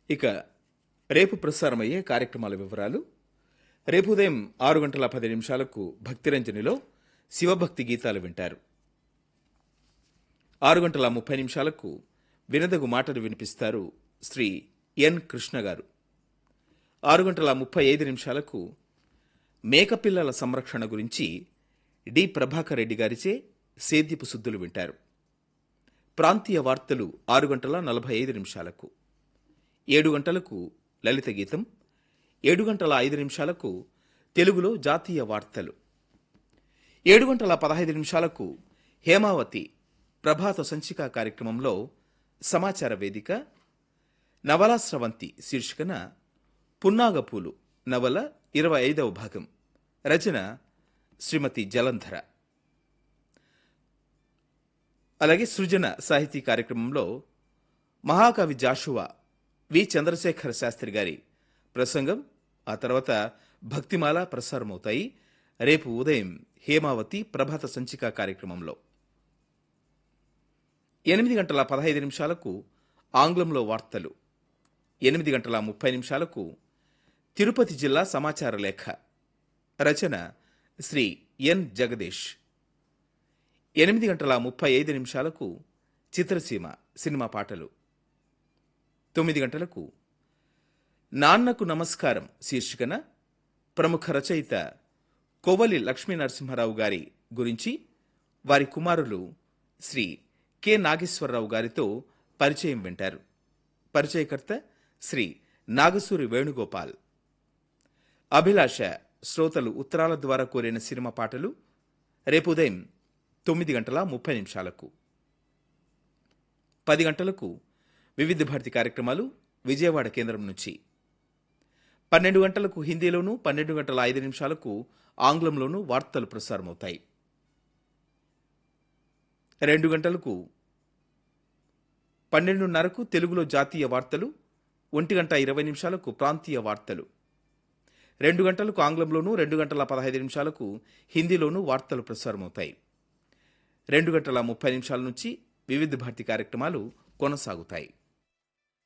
ఇక రేపు ప్రసారమయ్యే కార్యక్రమాల వివరాలు. రేపు ఉదయం 6:10 భక్తిరంజనిలో శివభక్తి గీతాలు వింటారు. 6:30 వినదగు మాటలు వినిపిస్తారు శ్రీ ఎన్ కృష్ణ గారు. 6:35 మేకపిల్లల సంరక్షణ గురించి డి ప్రభాకర్ రెడ్డి గారిచే సేద్యపు సుద్దులు వింటారు. ప్రాంతీయ వార్తలు 6:45 7 గంటలకు లలిత గీతం, 7:05 తెలుగులో జాతీయ వార్తలు, 7:15 హేమావతి ప్రభాత సంచిక కార్యక్రమంలో సమాచార వేదిక నవలా స్రవంతి శీర్షికన పున్నాగపూలు నవల 25వ భాగం, రచన శ్రీమతి జలంధర. అలాగే సృజన సాహితీ కార్యక్రమంలో మహాకవి జాషువా వి చంద్రశేఖర శాస్త్రి గారి ప్రసంగం, ఆ తర్వాత భక్తిమాల ప్రసారమవుతాయి రేపు ఉదయం హేమావతి ప్రభాత సంచిక కార్యక్రమంలో. 8:15 ఆంగ్లంలో వార్తలు, 8:30 తిరుపతి జిల్లా సమాచార లేఖ, రచన శ్రీ ఎన్ జగదీష్. 8:35 చిత్రసీమ సినిమా పాటలు. 9 గంటలకు నాన్నకు నమస్కారం శీర్షికన ప్రముఖ రచయిత కోవలి లక్ష్మీనరసింహారావు గారి గురించి వారి కుమారులు శ్రీ కె నాగేశ్వరరావు గారితో పరిచయం వింటారు. పరిచయకర్త శ్రీ నాగసూరి వేణుగోపాల్. అభిలాష శ్రోతలు ఉత్తరాల ద్వారా కోరిన సినిమా పాటలు రేపు ఉదయం 9:30 10 గంటలకు వివిధ భారతి కార్యక్రమాలు విజయవాడ కేంద్రం నుంచి. 12 గంటలకు హిందీలోను, 12:05 ఆంగ్లంలోనూ వార్తలు ప్రసారమవుతాయి. 2 గంటలకు 12:30 తెలుగులో జాతీయ వార్తలు, 1:20 ప్రాంతీయ వార్తలు, 2 గంటలకు ఆంగ్లంలోనూ, 2:15 హిందీలోనూ వార్తలు ప్రసారమవుతాయి. 2:30 నుంచి వివిధ భారతి కార్యక్రమాలు కొనసాగుతాయి.